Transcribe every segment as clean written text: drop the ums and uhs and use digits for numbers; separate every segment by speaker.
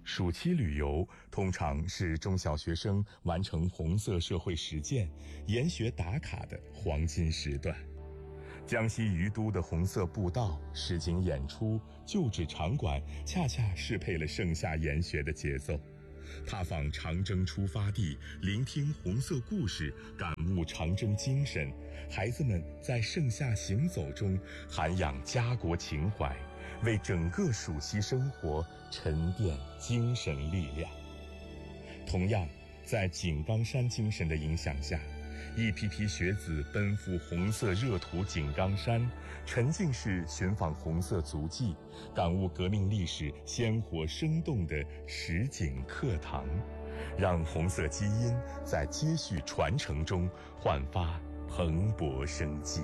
Speaker 1: 暑期旅游通常是中小学生完成红色社会实践、研学打卡的黄金时段。江西于都的红色步道、实景演出、旧址场馆，恰恰适配了盛夏研学的节奏。踏访长征出发地，聆听红色故事，感悟长征精神。孩子们在盛夏行走中涵养家国情怀，为整个暑期生活沉淀精神力量。同样，在井冈山精神的影响下，一批批学子奔赴红色热土井冈山，沉浸式寻访红色足迹，感悟革命历史鲜活生动的实景课堂，让红色基因在接续传承中焕发蓬勃生机。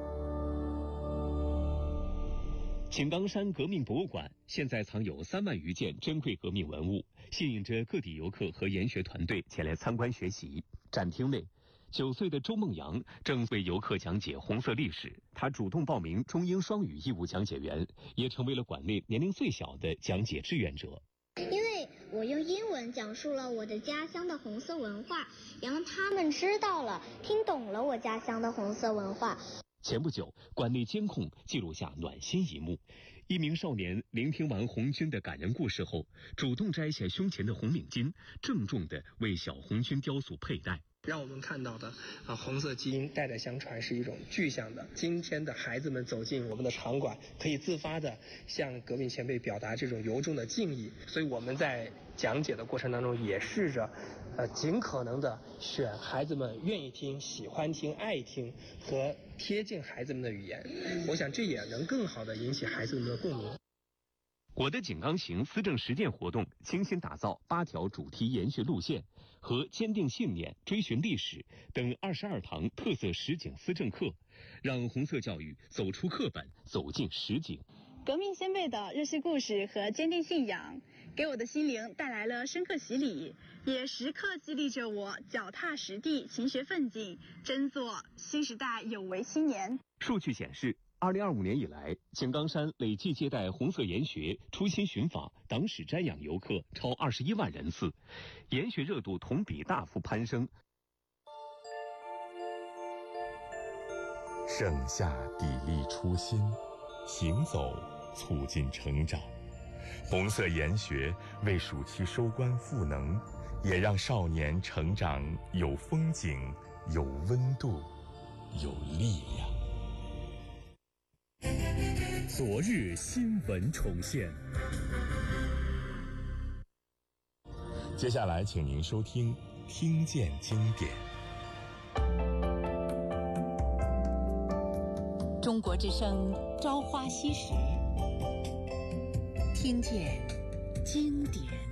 Speaker 2: 井冈山革命博物馆现在藏有3万余件珍贵革命文物，吸引着各地游客和研学团队前来参观学习。展厅内，9岁的周梦阳正为游客讲解红色历史，他主动报名中英双语义务讲解员，也成为了馆内年龄最小的讲解志愿者。
Speaker 3: 因为我用英文讲述了我的家乡的红色文化，也让他们知道了、听懂了我家乡的红色文化。
Speaker 2: 前不久，馆内监控记录下暖心一幕：一名少年聆听完红军的感人故事后，主动摘下胸前的红领巾，郑重地为小红军雕塑佩戴。
Speaker 4: 让我们看到的红色基因代代相传是一种具象的。今天的孩子们走进我们的场馆，可以自发的向革命前辈表达这种由衷的敬意。所以我们在讲解的过程当中，也试着尽可能的选孩子们愿意听、喜欢听、爱听和贴近孩子们的语言。我想这也能更好的引起孩子们的共鸣。
Speaker 2: 我的井冈行思政实践活动精心打造8条主题研学路线和坚定信念、追寻历史等22堂特色实景思政课，让红色教育走出课本，走进实景。
Speaker 5: 革命先辈的热血故事和坚定信仰，给我的心灵带来了深刻洗礼，也时刻激励着我脚踏实地、勤学奋进，争做新时代有为青年。
Speaker 2: 数据显示，2025年以来，井冈山累计接待红色研学、初心寻访、党史瞻仰游客超21万人次，研学热度同比大幅攀升。
Speaker 1: 盛夏砥砺初心，行走促进成长。红色研学为暑期收官赋能，也让少年成长有风景、有温度、有力量。
Speaker 6: 昨日新闻重现。
Speaker 1: 接下来，请您收听《听见经典》。
Speaker 7: 中国之声《朝花夕拾》，听见经典。